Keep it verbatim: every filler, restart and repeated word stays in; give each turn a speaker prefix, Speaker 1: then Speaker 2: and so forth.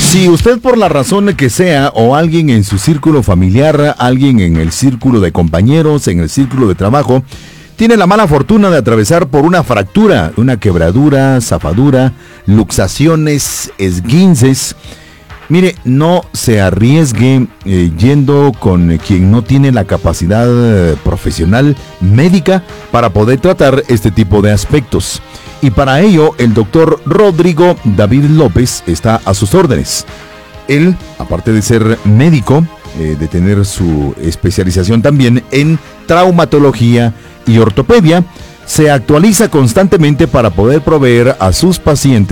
Speaker 1: Si usted por la razón que sea o alguien en su círculo familiar, alguien en el círculo de compañeros, en el círculo de trabajo, tiene la mala fortuna de atravesar por una fractura, una quebradura, zafadura, luxaciones, esguinces, mire, no se arriesgue eh, yendo con quien no tiene la capacidad eh, profesional médica para poder tratar este tipo de aspectos. Y para ello, el doctor Rodrigo David López está a sus órdenes. Él, aparte de ser médico, eh, de tener su especialización también en traumatología y ortopedia, se actualiza constantemente para poder proveer a sus pacientes